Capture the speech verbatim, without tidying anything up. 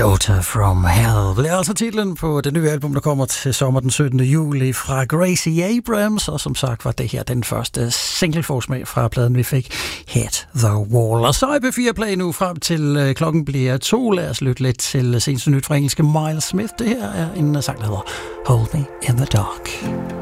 Daughter from Hell. Det er altså titlen på det nye album, der kommer til sommer den syttende juli fra Gracie Abrams, og som sagt var det her den første singleforsmag fra pladen, vi fik, Hit the Wall. Og så er B fire Play nu frem til øh, klokken bliver to. Lad os lytte lidt til seneste nyt fra engelske Miles Smith. Det her er en sang, der hedder Hold Me in the Dark.